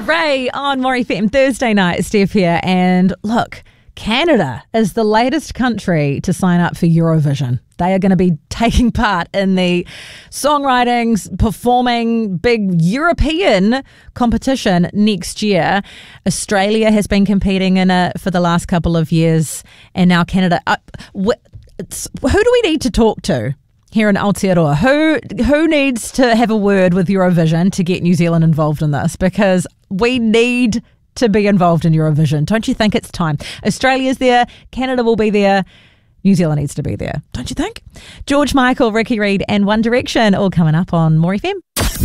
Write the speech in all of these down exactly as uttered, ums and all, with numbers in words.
Ray on More F M Thursday night. Steph here. And look, Canada is the latest country to sign up for Eurovision. They are going to be taking part in the songwriting, performing big European competition next year. Australia has been competing in it for the last couple of years, and now Canada. Uh, wh- who do we need to talk to here in Aotearoa? Who who needs to have a word with Eurovision to get New Zealand involved in this? Because we need to be involved in Eurovision. Don't you think it's time? Australia's there, Canada will be there, New Zealand needs to be there. Don't you think? George Michael, Ricky Reed and One Direction all coming up on More F M.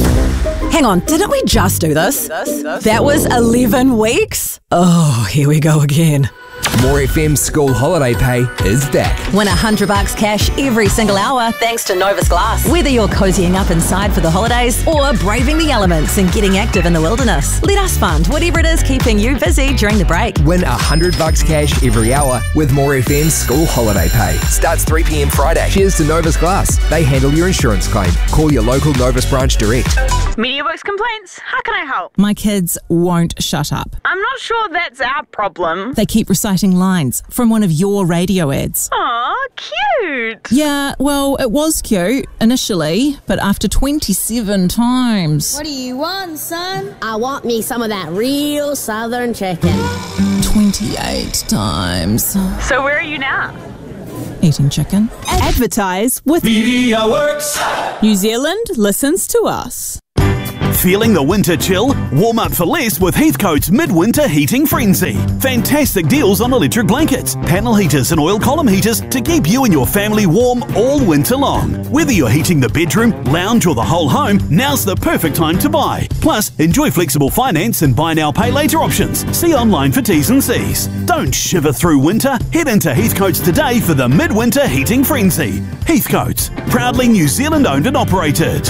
Hang on, didn't we just do this? That was eleven weeks? Oh, here we go again. More F M school holiday pay is back. Win a hundred bucks cash every single hour thanks to Novus Glass. Whether you're cozying up inside for the holidays or braving the elements and getting active in the wilderness, let us fund whatever it is keeping you busy during the break. Win a hundred bucks cash every hour with More F M school holiday pay. Starts three p.m. Friday. Cheers to Novus Glass. They handle your insurance claim. Call your local Novus branch direct. MediaWorks complaints. How can I help? My kids won't shut up. I'm not sure that's our problem. They keep reciting lines from one of your radio ads. Aw, cute. Yeah, well, it was cute initially, but after twenty-seven times. What do you want, son? I want me some of that real southern chicken. twenty-eight times. So where are you now? Eating chicken. Advertise with MediaWorks. New Zealand listens to us. Feeling the winter chill? Warm up for less with Heathcote's Midwinter Heating Frenzy. Fantastic deals on electric blankets, panel heaters and oil column heaters to keep you and your family warm all winter long. Whether you're heating the bedroom, lounge or the whole home, now's the perfect time to buy. Plus, enjoy flexible finance and buy now, pay later options. See online for T's and C's. Don't shiver through winter. Head into Heathcote's today for the Midwinter Heating Frenzy. Heathcote's, proudly New Zealand owned and operated.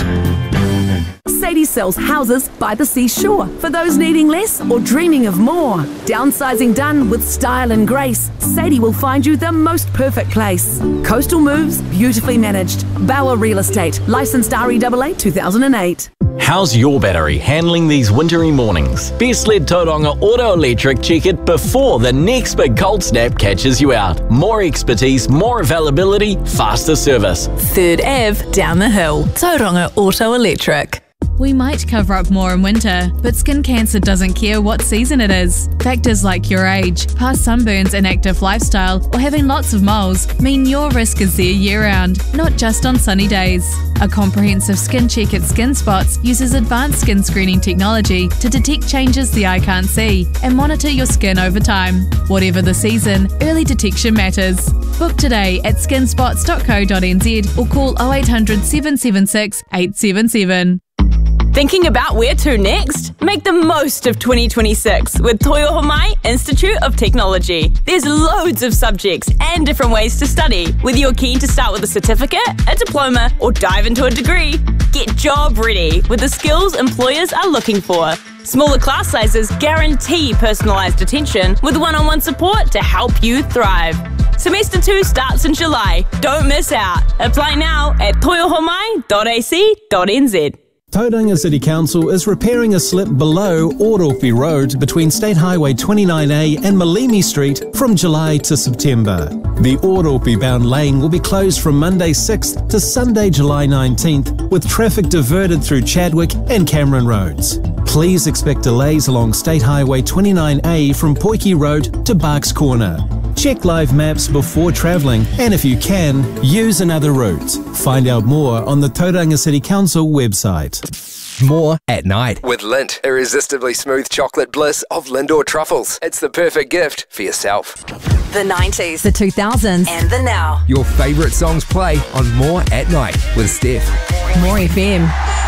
Sadie sells houses by the seashore for those needing less or dreaming of more. Downsizing done with style and grace, Sadie will find you the most perfect place. Coastal moves, beautifully managed. Bauer Real Estate, licensed R E A A two thousand eight. How's your battery handling these wintry mornings? Best let Tauranga Auto Electric check it before the next big cold snap catches you out. More expertise, more availability, faster service. Third Avenue down the hill. Tauranga Auto Electric. We might cover up more in winter, but skin cancer doesn't care what season it is. Factors like your age, past sunburns, and active lifestyle, or having lots of moles mean your risk is there year-round, not just on sunny days. A comprehensive skin check at Skin Spots uses advanced skin screening technology to detect changes the eye can't see and monitor your skin over time. Whatever the season, early detection matters. Book today at skin spots dot co dot n z or call oh eight hundred, seven seven six, eight seven seven. Thinking about where to next? Make the most of twenty twenty-six with Toyohomai Institute of Technology. There's loads of subjects and different ways to study. Whether you're keen to start with a certificate, a diploma, or dive into a degree, get job ready with the skills employers are looking for. Smaller class sizes guarantee personalised attention with one-on-one support to help you thrive. Semester two starts in July. Don't miss out. Apply now at toyohomai dot a c dot n z. Tauranga City Council is repairing a slip below Ōropi Road between State Highway twenty-nine A and Malimi Street from July to September. The Ōropi bound lane will be closed from Monday sixth to Sunday July nineteenth, with traffic diverted through Chadwick and Cameron Roads. Please expect delays along State Highway twenty-nine A from Poiki Road to Barks Corner. Check live maps before travelling, and if you can, use another route. Find out more on the Tauranga City Council website. More at night with Lindt, irresistibly smooth chocolate bliss of Lindor truffles. It's the perfect gift for yourself. The nineties, the two thousands, and the now. Your favourite songs play on More at Night with Steph. More F M.